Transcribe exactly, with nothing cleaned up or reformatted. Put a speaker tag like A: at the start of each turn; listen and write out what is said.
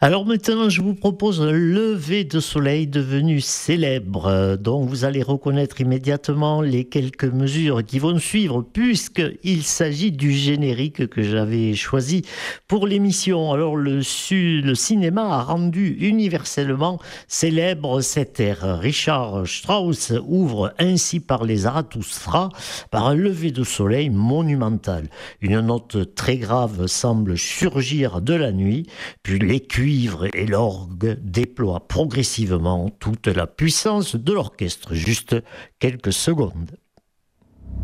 A: Alors maintenant, je vous propose un lever de soleil devenu célèbre, euh, dont vous allez reconnaître immédiatement les quelques mesures qui vont suivre, puisqu'il s'agit du générique que j'avais choisi pour l'émission. Alors le, su- le cinéma a rendu universellement célèbre cet air. Richard Strauss ouvre ainsi par les Zarathustra par un lever de soleil monumental. Une note très grave semble surgir de la nuit, puis les cuivres et l'orgue déploient progressivement toute la puissance de l'orchestre. Juste quelques secondes.